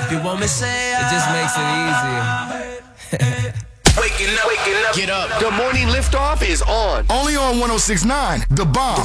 If you want me, say it just makes it easier. Waking up, get up. The morning liftoff is on. Only on 106.9, The Bomb.